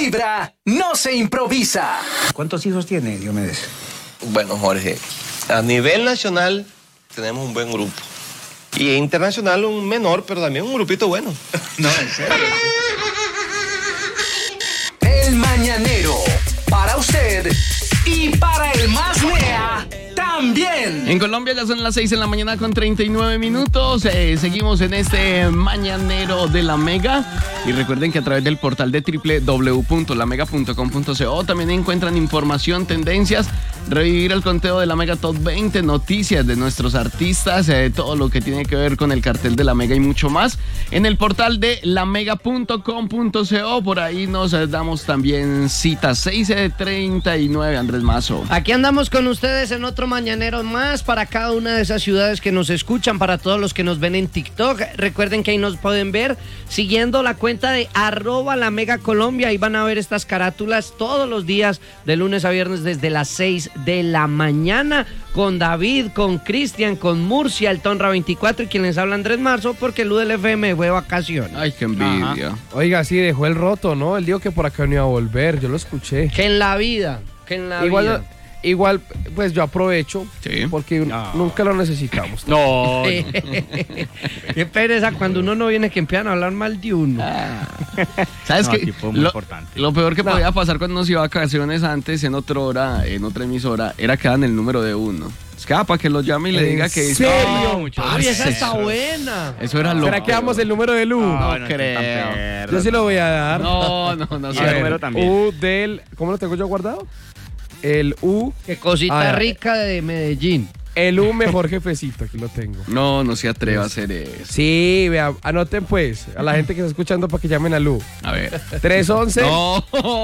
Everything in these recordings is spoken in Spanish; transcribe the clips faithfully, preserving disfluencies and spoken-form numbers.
vibra no se improvisa. ¿Cuántos hijos tiene, Diomedes? Bueno, Jorge, a nivel nacional tenemos un buen grupo. Y internacional un menor, pero también un grupito bueno. No, en serio. El Mañanero, para usted y para el más Nea también. En Colombia ya son las seis de la mañana con treinta y nueve minutos. Eh, seguimos en este Mañanero de la Mega. Y recuerden que a través del portal de doble u doble u doble u punto la mega punto com punto co también encuentran información, tendencias, revivir el conteo de la Mega Top veinte, noticias de nuestros artistas, eh, todo lo que tiene que ver con el cartel de la Mega y mucho más. En el portal de la mega punto com punto co, por ahí nos eh, damos también citas. seis treinta y nueve, Andrés Mazo. Aquí andamos con ustedes en otro Mañanero más para cada una de esas ciudades que nos escuchan, para todos los que nos ven en TikTok. Recuerden que ahí nos pueden ver siguiendo la cuenta de arroba la Mega Colombia. Ahí van a ver estas carátulas todos los días de lunes a viernes desde las seis de la mañana con David, con Cristian, con Murcia, el Tonra veinticuatro y quien les habla Andrés Marzo, porque el U del F M fue vacaciones. Ay, qué envidia. Ajá. Oiga, sí, dejó el roto, ¿no? Él dijo que por acá no iba a volver, yo lo escuché. Que en la vida, que en la igual, vida. Igual, pues yo aprovecho, sí, porque no. nunca lo necesitamos. No, no. Qué pereza cuando uno no viene que empiezan a hablar mal de uno. Ah. ¿Sabes No, qué? aquí fue muy Lo, importante. lo peor que No. podía pasar cuando nos iba a vacaciones antes en otra hora, en otra emisora, era que dan el número de uno. Es que ah, para que lo llame y le ¿En diga que... serio? No, mucho. Ay, esa Parce, está buena. Eso era lo ¿Será que peor. damos el número de Lu? No, bueno, creo. están perros. Yo sí lo voy a dar. No, no, no. Y sé. el número también. U del... ¿Cómo lo tengo yo guardado? El U... Qué cosita Ah, ya. rica de Medellín. El U mejor jefecito, aquí lo tengo. No, no se atreva a hacer eso. Sí, vea, anoten pues, a la gente que está escuchando para que llamen a Lu. A ver. tres once No,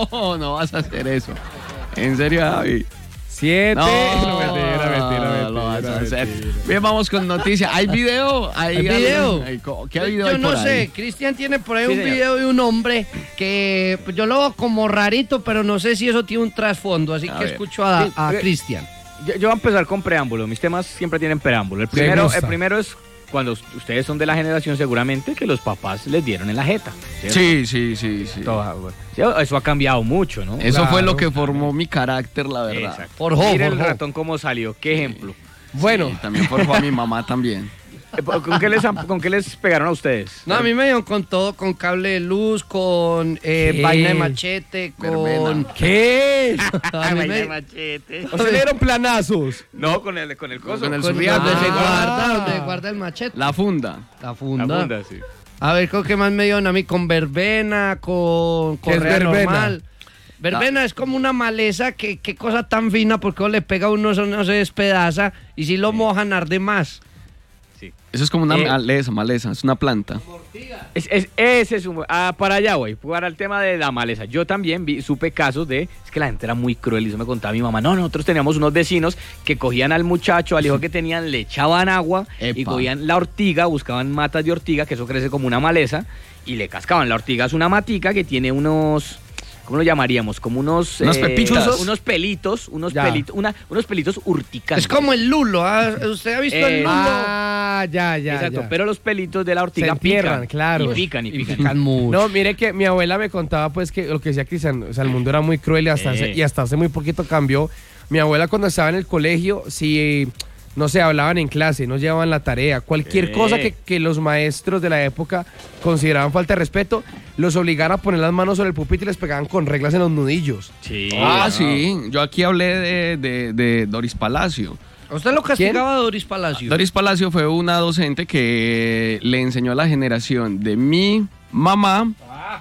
no vas a hacer eso. En serio, Javi. siete No, No, mentira, mentira, mentira, lo vas a hacer. mentira. Bien, vamos con noticias. ¿Hay video? ¿Hay, ¿Hay video? ¿Hay- ¿Qué video Yo hay no por sé, ahí? Cristian tiene por ahí Sí, un señor. video de un hombre que pues, yo lo veo como rarito, pero no sé si eso tiene un trasfondo, así A que ver. escucho a, Sí, a eh, Cristian. Yo, yo voy a empezar con preámbulo. Mis temas siempre tienen preámbulo. El Me primero, gusta. el primero es cuando ustedes son de la generación seguramente que los papás les dieron en la jeta. ¿cierto? Sí, sí, sí, sí. Todo, bueno. Sí, eso ha cambiado mucho, ¿no? Eso Claro. fue lo que formó mi carácter, la verdad. Exacto. Forjó, Mira el forjó. ratón cómo salió. ¿Qué ejemplo? Bueno, Y también formó a mi mamá también. Eh, ¿Con qué les, han- con qué les pegaron a ustedes? No, a mí me dieron con todo, con cable de luz, con eh, ¿Qué? vaina de machete, con... Verbena. ¿qué? A mí me- machete. ¿O se le dieron planazos? No, con el, con el coso. Con el con surriaco. donde se Ah. guarda, donde se guarda el machete. La funda. La funda. La funda, sí. A ver, ¿con qué más me dieron a mí? Con verbena, con ¿Qué es correa verbena? normal. Verbena es como una maleza, que qué cosa tan fina, porque uno le pega a uno, eso no se despedaza, y si lo mojan arde más. Sí. Eso es como una Eh. maleza, maleza, es una planta. Es, es- ese es un... Ah, para allá, güey. Para el tema de la maleza. Yo también vi, supe casos de... Es que la gente era muy cruel y eso me contaba mi mamá. No, nosotros teníamos unos vecinos que cogían al muchacho, al hijo que tenían, le echaban agua y Epa. cogían la ortiga, buscaban matas de ortiga, que eso crece como una maleza, y le cascaban. La ortiga es una matica que tiene unos... ¿Cómo lo llamaríamos? Como unos... Unos pepitos. Unos pelitos, unos Ya. pelitos, una, unos pelitos urticantes. Es como el lulo, ¿ah? ¿Usted ha visto Eh, el lulo? Ah, ya, ya, Exacto, ya. pero los pelitos de la Se ortiga entierran, pican. claro. Y pican, y Y pican. pican mucho. No, mire que mi abuela me contaba pues que lo que decía Cristian, o sea, el mundo era muy cruel y hasta, Eh. hace, y hasta hace muy poquito cambió. Mi abuela cuando estaba en el colegio, si, no sé, hablaban en clase, no llevaban la tarea, cualquier Eh. cosa que, que los maestros de la época consideraban falta de respeto, los obligaban a poner las manos sobre el pupitre y les pegaban con reglas en los nudillos. Sí. Ah, sí. Yo aquí hablé de, de- de Doris Palacio. ¿A usted lo castigaba Doris Palacio? Doris Palacio fue una docente que le enseñó a la generación de mi mamá,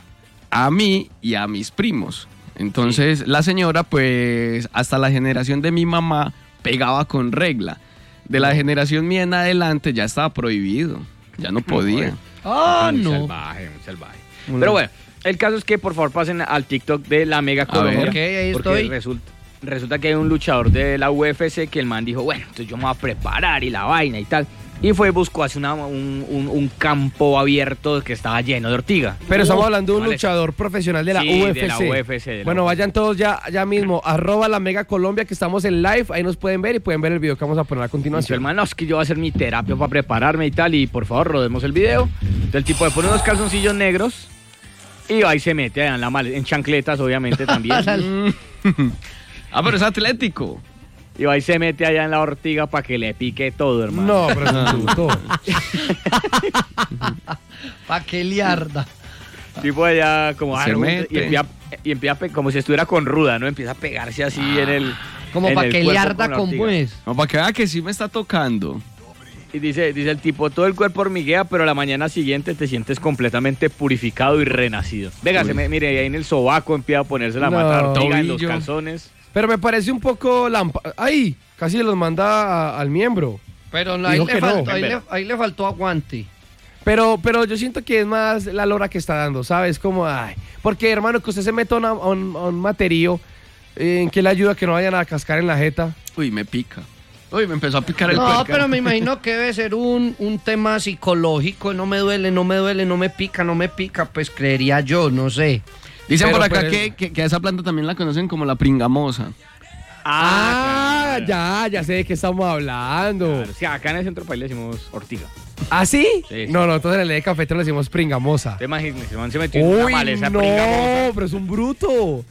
a mí y a mis primos. Entonces, la señora, pues, hasta la generación de mi mamá pegaba con regla. De la generación mía en adelante ya estaba prohibido. Ya no podía. Ah, muy no. salvaje, muy salvaje. Pero bueno, el caso es que por favor pasen al TikTok de la Mega Colombia. ver. Ok, ahí porque estoy. Resulta, resulta que hay un luchador de la U F C que el man dijo, bueno, entonces yo me voy a preparar y la vaina y tal. Y fue y buscó hace una- un, un- un campo abierto que estaba lleno de ortiga. Pero estamos hablando de un vale. luchador profesional de la Sí, U de F C. la U F C, de la Bueno, U F C. vayan todos ya, ya mismo, arroba la Mega Colombia, que estamos en live, ahí nos pueden ver y pueden ver el video que vamos a poner a Y su continuación. hermano, es que yo voy a hacer mi terapia para prepararme y tal, y por favor, rodemos el video. Entonces el tipo le pone unos calzoncillos negros, Y ahí se mete allá en la maleza, en chancletas obviamente también. Ah, pero es atlético. Y ahí se mete allá en la ortiga para que le pique todo, hermano. No, pero es un bruto. Pa' que liarda. Tipo allá como Se ah, mete. y empieza, y empieza a pe- como si estuviera con ruda, ¿no? Empieza a pegarse así en el Como en pa' el que cuerpo liarda la con ortiga. pues. No, para que vea que sí me está tocando. Y dice, dice el tipo, todo el cuerpo hormiguea, pero la mañana siguiente te sientes completamente purificado y renacido. Venga, se me, mire, ahí en el sobaco empieza a ponerse la No. mata ortiga en los Tobillo. calzones. Pero me parece un poco lampa. ¡Ay! Casi los manda a- al miembro. Pero ahí Dijo le, que no. faltó, ahí, le, ahí le faltó aguante. Pero, pero yo siento que es más la lora que está dando, ¿sabes? Como, ay. Porque, hermano, que usted se meta a, una- a un, a un materío eh, en que le ayuda a que no vayan a cascar en la jeta. Uy, me pica. Uy, me empezó a picar el No, puerca. pero me imagino que debe ser un, un tema psicológico. No me duele, no me duele, no me pica, no me pica. Pues creería yo, no sé. Dicen Pero, por acá pero- que, que, que a esa planta también la conocen como la pringamosa. Ah, claro. ya, ya sé de qué estamos hablando. Claro, sí, acá en el centro del país le decimos ortiga. ¿Ah, sí? Sí, sí. No, no, entonces en el de café le decimos pringamosa. Te imaginas, se man se metió en una Uy, maleza no, pringamosa. pero es un bruto.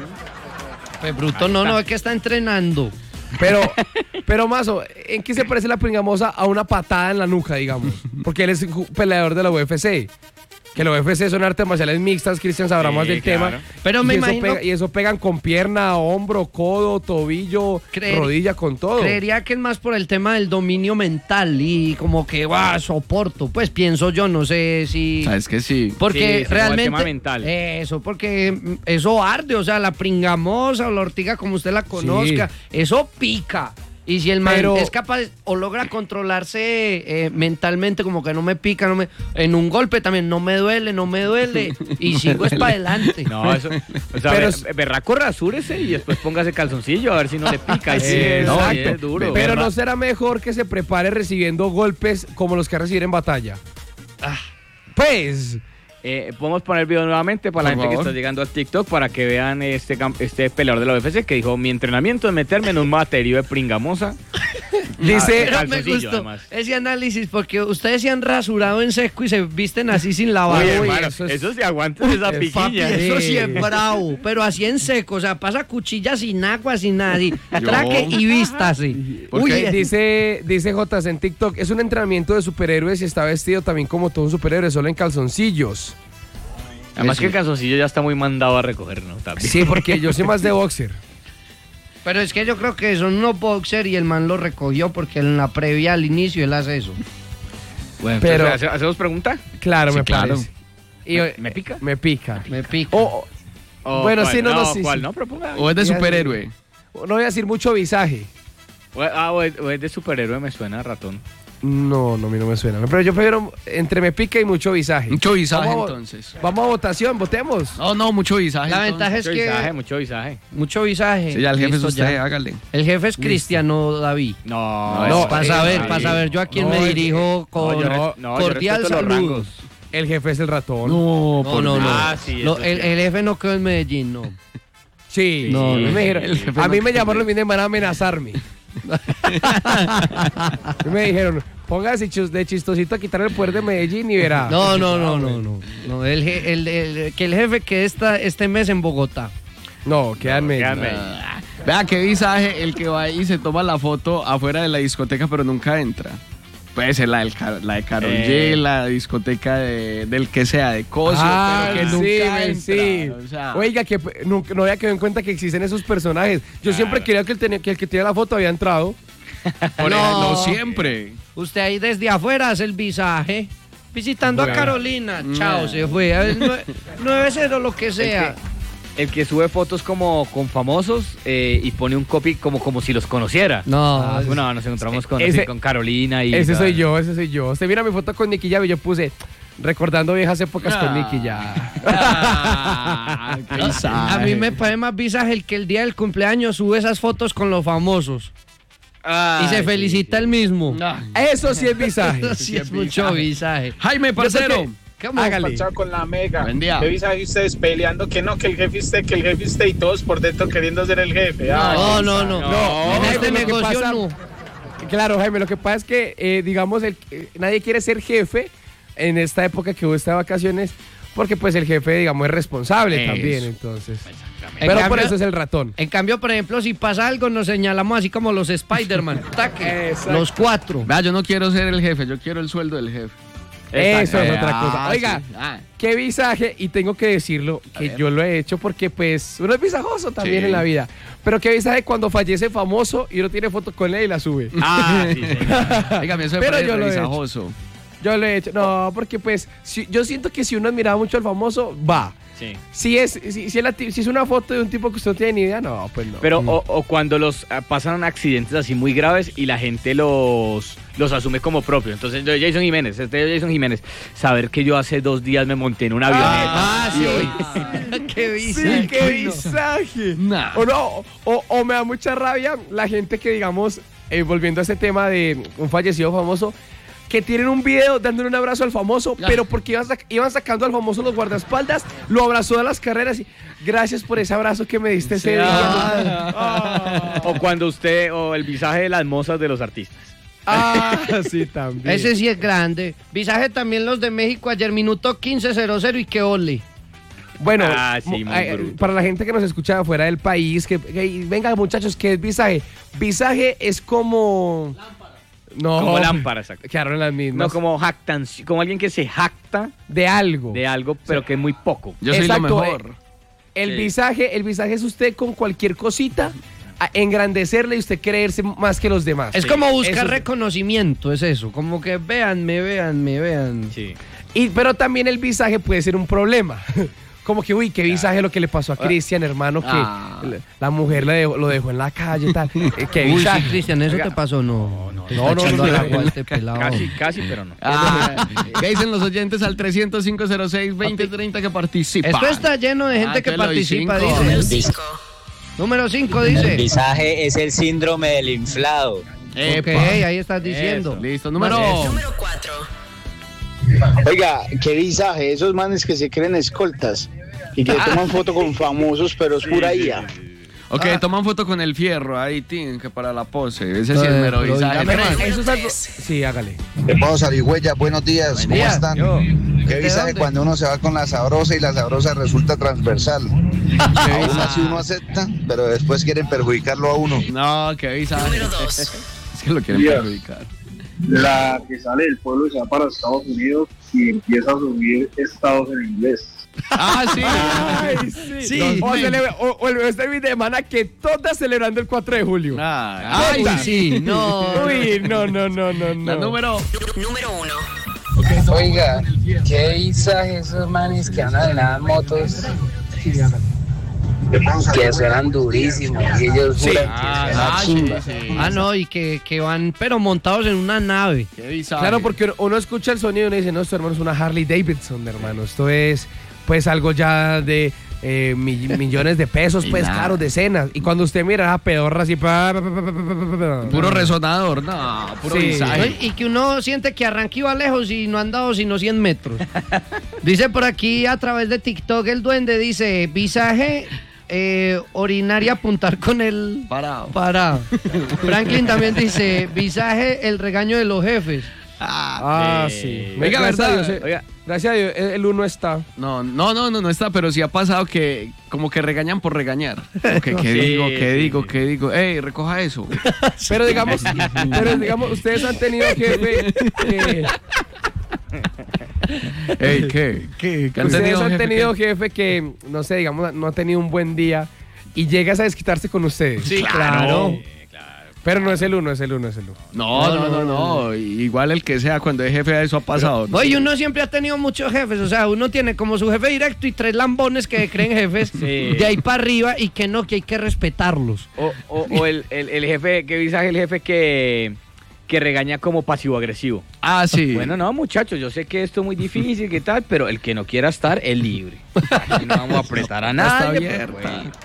Pues bruto, no, no, es que está entrenando. Pero, pero Mazo, ¿en qué se parece la pringamosa a una patada en la nuca, digamos? Porque él es ju- peleador de la U F C. Que la U F C son artes marciales mixtas, Cristian sabrá Sí, más del claro. tema. Pero y me eso imagino- pega- y eso pegan con pierna, hombro, codo, tobillo, Creer- rodilla, con todo. Creería que es más por el tema del dominio mental y como que, va, soporto. Pues pienso yo, no sé si... ¿Sabes que sí? Porque Sí, sí, como el realmente... tema mental. Eso, porque mm, eso arde, o sea, la pringamosa o la ortiga, como usted la conozca, eso pica. Y si el man Pero- es capaz o logra controlarse eh, mentalmente, como que no me pica, no me, en un golpe también no me duele, no me duele, y sigo es para adelante. No, eso. O sea, Pero- ver- berraco, rasúrese y después póngase calzoncillo a ver si no le pica. Sí, Exacto. no, sí, es duro. Pero no será mejor que se prepare recibiendo golpes como los que recibir en batalla. Ah. Pues, Eh, podemos poner el video nuevamente para la Por gente favor. que está llegando al TikTok para que vean este, cam- este peleador de la U F C que dijo: mi entrenamiento es meterme en un materio de pringamosa. dice, Ah, Pero me calzoncillo, gustó además. ese análisis porque ustedes se han rasurado en seco y se visten así sin lavar. Oye, Uy, hermano, eso eso, es- sí aguanta esa es piquiña. Papi, eso Sí. sí es bravo, pero así en seco, o sea, pasa cuchilla sin agua, sin nada, así, traque y vístase. ¿Por qué? Uy, dice, dice Jotas en TikTok, es un entrenamiento de superhéroes y está vestido también como todo un superhéroe, solo en calzoncillos. Además que el calzoncillo ya está muy mandado a recoger, ¿no? También. Sí, porque yo soy más de boxer. pero es que yo creo que son unos boxer y el man lo recogió porque en la previa al inicio él hace eso. Bueno, Pero- pero ¿hace- ¿hacemos pregunta? Claro, Sí, me claro. parece. Y, ¿Me- me pica? Me pica. Me pica. O, ¿O Bueno, cuál? sí, no, no, sí, ¿cuál? sí. No, pero ponga. ¿O es de Ya- superhéroe? o no voy a decir mucho visaje. O- Ah, o es, o es de superhéroe, me suena ratón. No, no, a mí no me suena. Pero yo prefiero entre me pica y mucho visaje. Mucho visaje, Vamos a- entonces. Vamos a votación, votemos. No, no, mucho visaje. La entonces. ventaja es Mucho que visaje, mucho visaje. mucho visaje. Sí, ya el jefe Listo, es usted, ya. hágale. El jefe es Cristiano David. No, No, es- para eh, saber, ahí. para saber yo a quién No, me es- dirijo con no, yo re- no, yo cordial respeto los saludo. rangos. El jefe es el ratón. No, No, no, no. Ah, sí, Lo- eso el, sí. el jefe no quedó en Medellín, no. Sí, No, a mí no. me dijeron, El jefe a mí no me cree. llamaron el fin de semana a amenazarme. Y me dijeron, póngase chis- de chistosito a quitar el poder de Medellín y verá. No, no, no, no, no. no el, je- el- el- que el jefe que está este mes en Bogotá. No, queda en Medellín. Quédame. Ah, vea qué visaje el que va y se toma la foto afuera de la discoteca pero nunca entra. Puede ser la, del Car- la de Karol Eh. G, la discoteca de- del que sea, de Cosio, Ah, pero que sí, nunca men, entra. sí. O sea, Oiga, que p- nunca- no había quedado en cuenta que existen esos personajes. Yo siempre quería que el, tenía- que el que tenía la foto había entrado. por No. eso, no siempre. Usted ahí desde afuera hace el visaje. Visitando Bueno. a Carolina. Chao, se fue. A ver, nue- nueve cero lo que sea. El que sube fotos como con famosos eh, y pone un copy como, como si los conociera. No, Ah, bueno, nos encontramos con, Ese- así, con Carolina y... Ese soy yo, ese soy yo. Usted mira mi foto con Nicky Jam y yo puse recordando viejas épocas con Ah. Nicky ya. Ah, qué a visaje. mí me parece más visaje el que el día del cumpleaños sube esas fotos con los famosos. y se felicita el mismo. Ah. Eso sí es visaje. Eso sí es mucho visaje. Jaime, parcero. ¿Cómo? Hágale. Parchado con la mega. Buen día. ¿Qué visaje ustedes peleando? Que no, que el jefe usted, que el jefe usted y todos por dentro queriendo ser el jefe. Ay, No, no, no. No, en este Jaime, lo que negocio pasa- no. Claro, Jaime, lo que pasa es que, eh, digamos, el, eh, nadie quiere ser jefe en esta época que usted de vacaciones porque pues el jefe, digamos, es responsable Eso. también, entonces. En Pero por cambio- eso es el ratón. En cambio, por ejemplo, si pasa algo, nos señalamos así como los Spider-Man. Taque, Exacto. los cuatro. Vea, yo no quiero ser el jefe, yo quiero el sueldo del jefe. Eso es Eh, otra ah, cosa. Oiga, sí. Ah. qué visaje, y tengo que decirlo, que yo lo he hecho porque pues uno es visajoso también Sí. en la vida. Pero qué visaje cuando fallece famoso y uno tiene foto con él y la sube. Ah, sí, señor. Dígame, eso me Pero parece yo lo he hecho. visajoso. Yo lo he hecho. No, porque pues si- yo siento que si uno admiraba mucho al famoso, va. Sí. Si es, si, si es la ti- si es una foto de un tipo que usted no tiene ni idea, no, pues no. Pero o, o cuando los ah, pasan accidentes así muy graves y la gente los, los asume como propio. Entonces, yo, Jason Jiménez, este es Jason Jiménez, saber que yo hace dos días me monté en una avioneta. Ah, y sí. hoy- Qué Sí, visaje. qué visaje. Nah. O no, o, o me da mucha rabia la gente que, digamos, eh, volviendo a ese tema de un fallecido famoso, que tienen un video dándole un abrazo al famoso, Ah. pero porque iban, sac- iban sacando al famoso los guardaespaldas, lo abrazó de las carreras y gracias por ese abrazo que me diste ese día. Ah, O cuando usted, o el visaje de las mozas de los artistas. ah, sí, también. Ese sí es grande. Visaje también los de México ayer, minuto quince cero cero y que ole. Bueno, Ah, sí, mo- muy eh, bruto. para la gente que nos escucha fuera del país, que, que- venga muchachos, ¿qué es visaje? Visaje es como... No, Como lámpara, exacto. Quedaron en las mismas. No, como jactancia, como alguien que se jacta de algo. de algo, pero que es muy poco. Yo soy Exacto, lo mejor. El Sí. visaje, el visaje es usted con cualquier cosita a engrandecerle y usted creerse más que los demás. Es Sí, como buscar eso es- reconocimiento, es eso. Como que véanme, véanme, vean. Sí. Y, pero también el visaje puede ser un problema. Como que, uy, qué visaje lo que le pasó a Cristian, hermano, que Ah. la, la mujer le dejó- lo dejó en la calle y tal. Eh, Qué Uy, sí, visaje. Cristian, ¿eso Oiga. te pasó? No, no, no, no, no, al no, agua este pelado. Casi, casi, pero no. Ah, ¿qué dicen los oyentes al trescientos, cinco cero seis, veinte treinta que participan? Esto está lleno de gente Ah, que te lo doy participa, cinco. dice. Número cinco El dice. visaje es el síndrome del inflado. Ok, Epa. ahí estás diciendo. Eso, listo. Número... Número cuatro. Oiga, qué visaje, esos manes que se creen escoltas y que toman foto con famosos, pero es pura I A. Ok, Ah. toman foto con el fierro ahí, tin, que para la pose. Ese sí es Eh, mero pero visaje. dígame, hermano. Eso es algo... Sí, hágale. Vamos a Zarigüeya, buenos días, Buen ¿cómo día. están? Yo. Qué ¿De visaje dónde? cuando uno se va con la sabrosa y la sabrosa resulta transversal. Aún así uno acepta, pero después quieren perjudicarlo a uno. No, qué visaje. Número dos. Es que lo quieren Yes. perjudicar. La que sale del pueblo se va para Estados Unidos y empieza a subir estados en inglés. Ah, sí. Ay, sí. Sí. O, celebra- o- o el este fin de semana que todas celebrando el cuatro de julio. Ah, Ay, Todas. sí, no. Uy, no, no, no, no, no. la número... Número uno. Oiga, qué visaje esos manes que andan en las motos que suenan durísimos y ellos Sí. juran que Ah, suena ah, sí, chimba. sí. Ah, no, y que, que van, pero montados en una nave. Qué visaje. Claro, porque uno, uno escucha el sonido y uno dice, no, esto hermano es una Harley Davidson, hermano. Esto es, pues, algo ya de eh, mi- millones de pesos, Y pues, nada. claro, decenas. Y cuando usted mira a pedorra así, pa, pa, pa, pa, pa, pa, pa, pa. Puro resonador. No, puro Sí. visaje. Y que uno siente que arranca y va lejos y no han dado sino cien metros. Dice por aquí a través de TikTok el duende, dice, visaje, eh, orinar y apuntar con el Parado. parado. Franklin también dice, visaje, el regaño de los jefes. Ah, Eh, sí. oiga, gracias ¿verdad? a Dios, eh, Oiga. gracias a Dios, el el uno está. No, no, no, no, no está, pero sí ha pasado que como que regañan por regañar. Como que, ¿qué Sí, digo? ¿Qué sí, digo? sí. ¿Qué digo? Ey, recoja eso. Pero digamos, pero digamos, ustedes han tenido jefe que... Ey, ¿qué? ¿Qué? ¿Qué han Ustedes tenido, han jefe? tenido jefe que, no sé, digamos, no ha tenido un buen día y llegas a desquitarse con ustedes. Sí, claro. Pero no es el uno, es el uno, es el uno. No, no, no, no. Igual el que sea, cuando es jefe, eso ha pasado. ¿no? Oye, uno siempre ha tenido muchos jefes, o sea, uno tiene como su jefe directo y tres lambones que creen jefes Sí. de ahí para arriba y que no, que hay que respetarlos. O, o, o el, el, el jefe, ¿qué visaje? El jefe que, que regaña como pasivo-agresivo. Ah, sí. Bueno, no, muchachos, yo sé que esto es muy difícil, ¿qué tal? Pero el que no quiera estar es libre. Aquí no vamos a apretar a Está nadie. abierta. pues, bueno.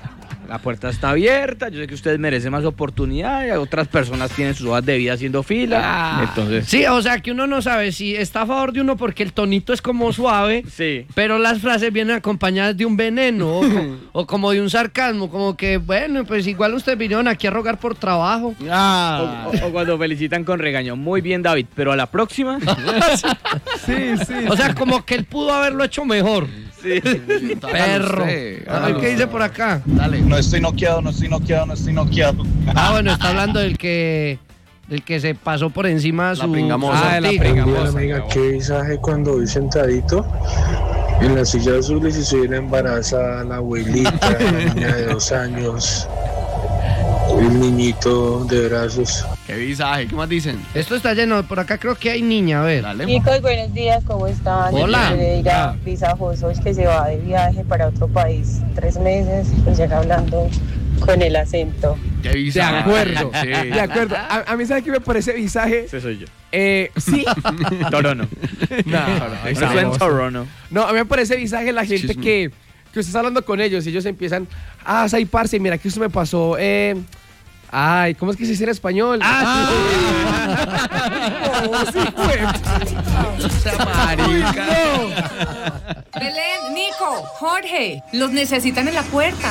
La puerta está abierta, yo sé que ustedes merecen más oportunidad, y otras personas tienen sus hojas de vida haciendo fila. Ah. Entonces, Sí, o sea que uno no sabe si está a favor de uno porque el tonito es como suave, sí. pero las frases vienen acompañadas de un veneno o, o como de un sarcasmo, como que, bueno, pues igual ustedes vinieron aquí a rogar por trabajo. Ah. O, o- o cuando felicitan con regaño. Muy bien, David, pero a la próxima. Sí, sí. O sea, como que él pudo haberlo hecho mejor. Sí. Perro. usted, A ver, ¿qué dice por acá? Dale. No estoy noqueado, no estoy noqueado, no estoy noqueado. Ah, bueno, está hablando del que del que se pasó por encima La su pringamosa. Ah, de la pringamosa. Amiga, qué visaje cuando voy sentadito en la silla azul y si soy la embarazada, la abuelita, la niña de dos años, el niñito de brazos. Qué visaje, ¿qué más dicen? Esto está lleno, por acá creo que hay niña, a ver. Dale. Chicos, buenos días, ¿cómo están? Hola. Yo le diga Ah. visajoso es que se va de viaje para otro país tres meses y llega hablando con el acento. Qué De visaje. acuerdo, Sí. de acuerdo. A, a mí, ¿sabe qué me parece visaje? Ese soy yo. Eh, sí. Torono. No, Eso es en Torono. No, a mí me parece visaje la gente Chisme. que, que usted está hablando con ellos y ellos empiezan, ah, sai, parce, mira que esto me pasó, eh, ay, ¿cómo es que se dice en español? Ah, sí. No, sí, fue. Esa marica. Belén, Nico, Jorge, los necesitan en la puerta.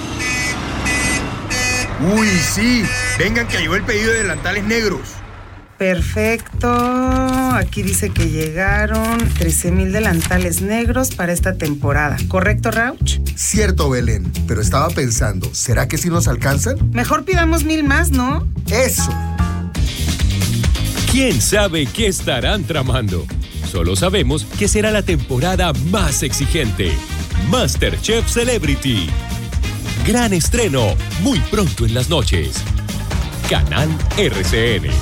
Uy, sí. Vengan que llegó el pedido de delantales negros. Perfecto. Aquí dice que llegaron trece mil delantales negros para esta temporada. ¿Correcto, Rauch? Cierto, Belén. Pero estaba pensando, ¿será que sí nos alcanzan? Mejor pidamos mil más, ¿no? Eso. ¿Quién sabe qué estarán tramando? Solo sabemos que será la temporada más exigente. MasterChef Celebrity. Gran estreno, muy pronto en las noches. Canal R C N.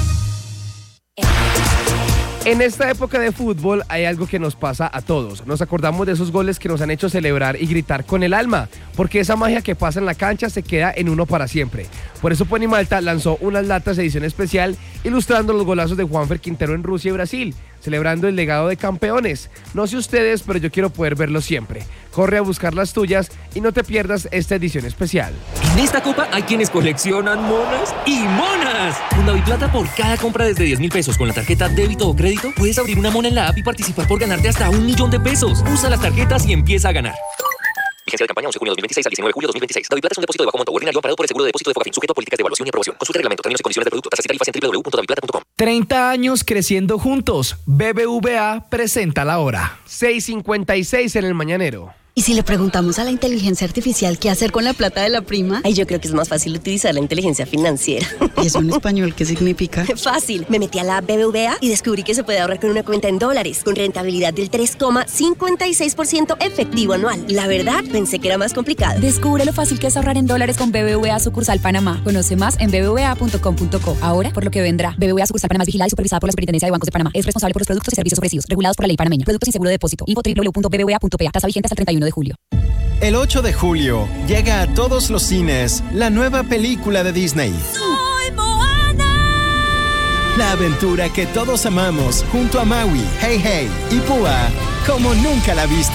En esta época de fútbol hay algo que nos pasa a todos. Nos acordamos de esos goles que nos han hecho celebrar y gritar con el alma, porque esa magia que pasa en la cancha se queda en uno para siempre. Por eso Pony Malta lanzó unas latas edición especial ilustrando los golazos de Juanfer Quintero en Rusia y Brasil, celebrando el legado de campeones. No sé ustedes, pero yo quiero poder verlo siempre. Corre a buscar las tuyas y no te pierdas esta edición especial. En esta copa hay quienes coleccionan monas y monas. Con DaviPlata, por cada compra desde diez mil pesos con la tarjeta débito o crédito, puedes abrir una mona en la app y participar por ganarte hasta un millón de pesos. Usa las tarjetas y empieza a ganar. Vigencia de campaña once de junio de dos mil veintiséis al diecinueve de julio de dos mil veintiséis. DaviPlata es un depósito de bajo monto ordinario amparado por el seguro de depósito de Fogafín, sujeto a políticas de evaluación y aprobación. Consulta reglamento, términos y condiciones del producto, tasas y tarifas en doble u doble u doble u punto daviplata punto com. treinta años creciendo juntos. B B V A presenta la hora. seis cincuenta y seis en el Mañanero. ¿Y si le preguntamos a la inteligencia artificial qué hacer con la plata de la prima? Ay, yo creo que es más fácil utilizar la inteligencia financiera. ¿Y eso en español qué significa? Fácil. Me metí a la B B V A y descubrí que se puede ahorrar con una cuenta en dólares, con rentabilidad del tres coma cincuenta y seis por ciento efectivo anual. La verdad, pensé que era más complicado. Descubre lo fácil que es ahorrar en dólares con B B V A Sucursal Panamá. Conoce más en b b v a punto com punto co. Ahora, por lo que vendrá. B B V A Sucursal Panamá es vigilada y supervisada por la Superintendencia de Bancos de Panamá. Es responsable por los productos y servicios ofrecidos, regulados por la ley panameña. Productos sin seguro de depósito. Info doble u doble u punto b b v a punto p a. Tasa vigente hasta el treinta y uno de julio. El ocho de julio llega a todos los cines la nueva película de Disney. ¡Soy Moana! La aventura que todos amamos junto a Maui, Hey Hey y Púa como nunca la viste.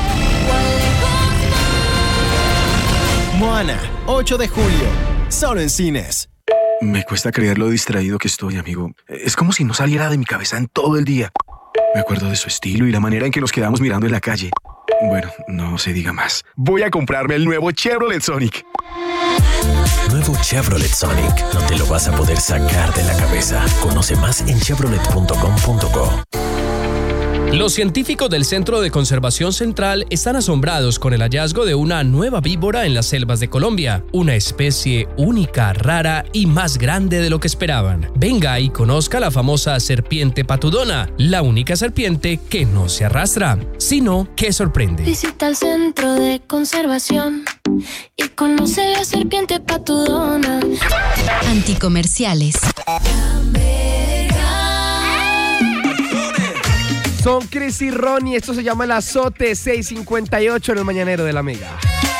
Moana, ocho de julio, solo en cines. Me cuesta creer lo distraído que estoy, amigo. Es como si no saliera de mi cabeza en todo el día. Me acuerdo de su estilo y la manera en que nos quedamos mirando en la calle. Bueno, no se diga más. Voy a comprarme el nuevo Chevrolet Sonic. Nuevo Chevrolet Sonic. No te lo vas a poder sacar de la cabeza. Conoce más en chevrolet punto com punto co. Los científicos del Centro de Conservación Central están asombrados con el hallazgo de una nueva víbora en las selvas de Colombia, una especie única, rara y más grande de lo que esperaban. Venga y conozca la famosa serpiente patudona, la única serpiente que no se arrastra, sino que sorprende. Visita el Centro de Conservación y conoce la serpiente patudona. Anticomerciales. Son Chris y Ronnie, esto se llama El Azote, seis cincuenta y ocho en el Mañanero de la Mega.